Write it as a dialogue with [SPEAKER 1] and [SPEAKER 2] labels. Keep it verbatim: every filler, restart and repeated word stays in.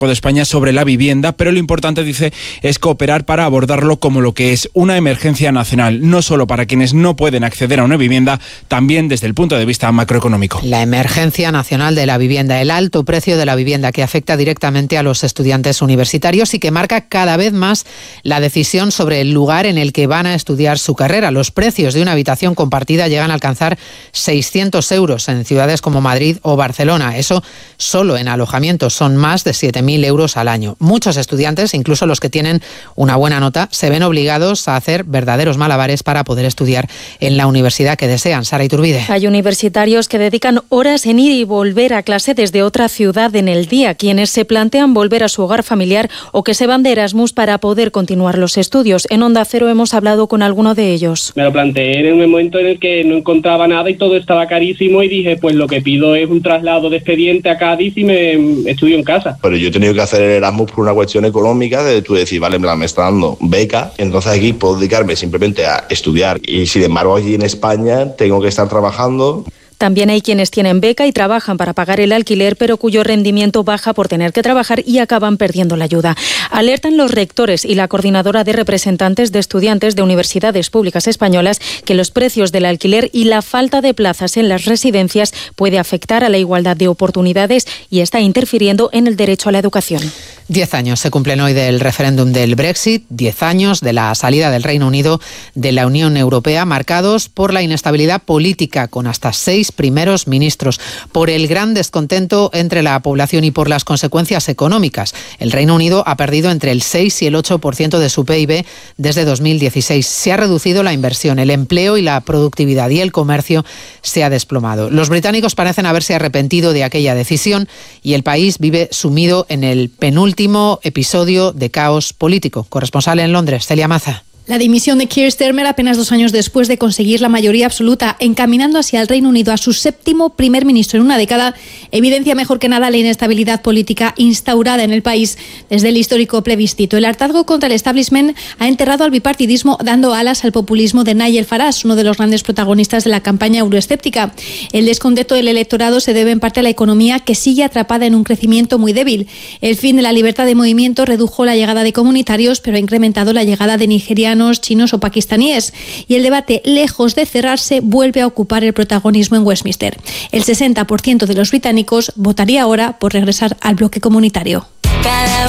[SPEAKER 1] de España sobre la vivienda, pero lo importante, dice, es cooperar para abordarlo como lo que es una emergencia nacional, no solo para quienes no pueden acceder a una vivienda, también desde el punto de vista macroeconómico.
[SPEAKER 2] La emergencia nacional de la vivienda, el alto precio de la vivienda que afecta directamente a los estudiantes universitarios y que marca cada vez más la decisión sobre el lugar en el que van a estudiar su carrera. Los precios de una habitación compartida llegan a alcanzar seiscientos euros en ciudades como Madrid o Barcelona. Eso solo en alojamientos son más de siete mil euros al año. Muchos estudiantes, incluso los que tienen una buena nota, se ven obligados a hacer verdaderos malabares para poder estudiar en la universidad que desean. Sara Iturbide.
[SPEAKER 3] Hay universitarios que dedican horas en ir y volver a clase desde otra ciudad en el día, quienes se plantean volver a su hogar familiar o que se van de Erasmus para poder continuar los estudios. En Onda Cero hemos hablado con alguno de ellos.
[SPEAKER 4] Me lo planteé en un momento en el que no encontraba nada y todo estaba carísimo y dije, pues lo que pido es un traslado de expediente a Cádiz y me estudio en casa.
[SPEAKER 5] Pero yo he tenido que hacer el Erasmus por una cuestión económica de tú decir, vale, me está dando beca, entonces aquí puedo dedicarme simplemente a estudiar y sin embargo allí en España tengo que estar trabajando.
[SPEAKER 3] También hay quienes tienen beca y trabajan para pagar el alquiler, pero cuyo rendimiento baja por tener que trabajar y acaban perdiendo la ayuda. Alertan los rectores y la coordinadora de representantes de estudiantes de universidades públicas españolas que los precios del alquiler y la falta de plazas en las residencias puede afectar a la igualdad de oportunidades y está interfiriendo en el derecho a la educación.
[SPEAKER 2] Diez años se cumplen hoy del referéndum del Brexit, diez años de la salida del Reino Unido de la Unión Europea, marcados por la inestabilidad política, con hasta seis primeros ministros, por el gran descontento entre la población y por las consecuencias económicas. El Reino Unido ha perdido entre el seis y el ocho por ciento de su P I B desde dos mil dieciséis. Se ha reducido la inversión, el empleo y la productividad, y el comercio se ha desplomado. Los británicos parecen haberse arrepentido de aquella decisión y el país vive sumido en el penúltimo episodio de caos político. Corresponsal en Londres, Celia Maza.
[SPEAKER 6] La dimisión de Keir Starmer apenas dos años después de conseguir la mayoría absoluta, encaminando hacia el Reino Unido a su séptimo primer ministro en una década, evidencia mejor que nada la inestabilidad política instaurada en el país desde el histórico plebiscito. El hartazgo contra el establishment ha enterrado al bipartidismo, dando alas al populismo de Nigel Farage, uno de los grandes protagonistas de la campaña euroescéptica. El descontento del electorado se debe en parte a la economía, que sigue atrapada en un crecimiento muy débil. El fin de la libertad de movimiento redujo la llegada de comunitarios, pero ha incrementado la llegada de nigerianos, chinos o pakistaníes, y el debate, lejos de cerrarse, vuelve a ocupar el protagonismo en Westminster. El sesenta por ciento de los británicos votaría ahora por regresar al bloque comunitario. Cada